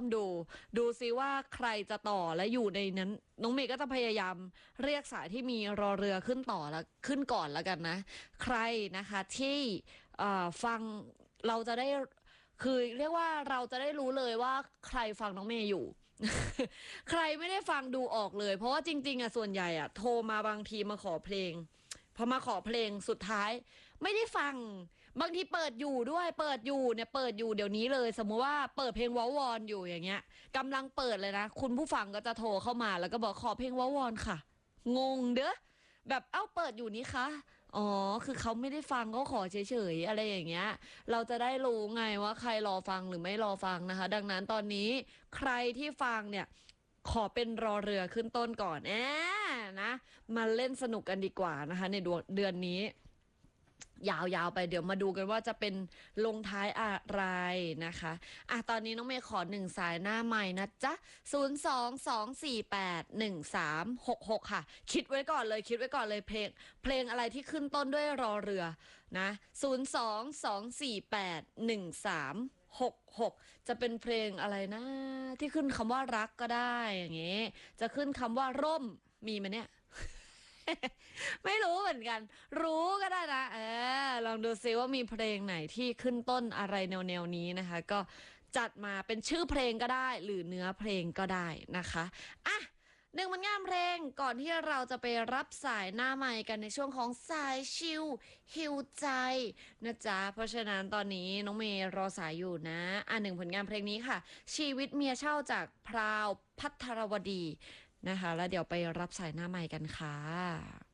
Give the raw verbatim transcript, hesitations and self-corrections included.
ดูดูซิว่าใครจะต่อและอยู่ในนั้นน้องเมย์ก็จะพยายามเรียกสายที่มีรอเรือขึ้นต่อแล้วขึ้นก่อนแล้วกันนะใครนะคะที่ฟังเราจะได้คือเรียกว่าเราจะได้รู้เลยว่าใครฟังน้องเมย์อยู่ ใครไม่ได้ฟังดูออกเลยเพราะว่าจริงๆอ่ะส่วนใหญ่อ่ะโทรมาบางทีมาขอเพลงพอมาขอเพลงสุดท้ายไม่ได้ฟังบางทีเปิดอยู่ด้วยเปิดอยู่เนี่ยเปิดอยู่เดี๋ยวนี้เลยสมมติว่าเปิดเพลงวอวอนอยู่อย่างเงี้ยกำลังเปิดเลยนะคุณผู้ฟังก็จะโทรเข้ามาแล้วก็บอกขอเพลงวอวอนค่ะงงเด้อแบบเอ้าเปิดอยู่นี่คะอ๋อคือเขาไม่ได้ฟังเขาขอเฉยๆอะไรอย่างเงี้ยเราจะได้รู้ไงว่าใครรอฟังหรือไม่รอฟังนะคะดังนั้นตอนนี้ใครที่ฟังเนี่ยขอเป็นรอเรือขึ้นต้นก่อนแอะนะมาเล่นสนุกกันดีกว่านะคะในเดือนนี้ยาวๆไปเดี๋ยวมาดูกันว่าจะเป็นลงท้ายอะไรนะคะอ่ะตอนนี้น้องเมย์ขอหนึ่งสายหน้าใหม่นะจ๊ะศูนย์ สอง สอง สี่ แปด หนึ่ง สาม หก หกค่ะคิดไว้ก่อนเลยคิดไว้ก่อนเลยเพลงเพลงอะไรที่ขึ้นต้นด้วยรอเรือนะศูนย์ สอง สอง สี่ แปด หนึ่ง สาม หก หกจะเป็นเพลงอะไรนะที่ขึ้นคำว่ารักก็ได้อย่างเงี้ยจะขึ้นคำว่าร่มมีไหมเนี่ย ไม่รู้เหมือนกันรู้ก็ได้นะเออลองดูซิว่ามีเพลงไหนที่ขึ้นต้นอะไรแนวๆนี้นะคะก็จัดมาเป็นชื่อเพลงก็ได้หรือเนื้อเพลงก็ได้นะคะอ่ะหนึ่งมันงานเพลงก่อนที่เราจะไปรับสายหน้าใหม่กันในช่วงของสายชิลฮิวใจนะจ๊ะเพราะฉะนั้นตอนนี้น้องเมย์รอสายอยู่นะอ่ะหนึ่งผลงานเพลงนี้ค่ะชีวิตเมียเช่าจากพราวภัทรวดีนะคะแล้วเดี๋ยวไปรับสายหน้าใหม่กันค่ะ